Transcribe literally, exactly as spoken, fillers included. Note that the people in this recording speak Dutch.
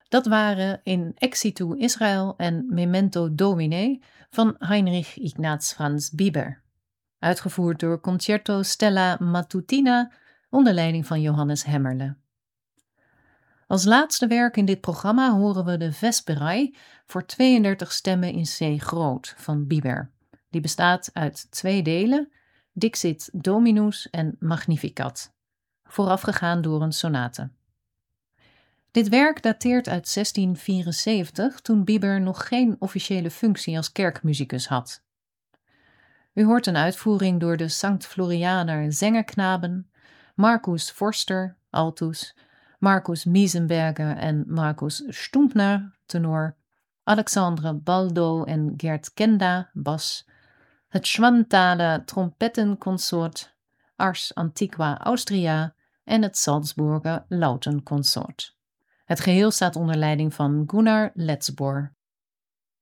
Dat waren In Exitu Israël en Memento Domine van Heinrich Ignaz Franz Bieber, uitgevoerd door Concerto Stella Matutina onder leiding van Johannes Hemmerle. Als laatste werk in dit programma horen we de Vesperai voor tweeëndertig stemmen in C groot van Bieber. Die bestaat uit twee delen, Dixit Dominus en Magnificat, voorafgegaan door een sonate. Dit werk dateert uit zestien vierenzeventig, toen Bieber nog geen officiële functie als kerkmusicus had. U hoort een uitvoering door de Sankt Florianer Zengerknaben, Marcus Forster, altus, Marcus Miesenberger en Marcus Stumpner, tenor, Alexandre Baldo en Gert Kenda, bas, het Schwanthaler Trompettenconsort, Ars Antiqua Austria en het Salzburger Lautenconsort. Het geheel staat onder leiding van Gunnar Letzbohr.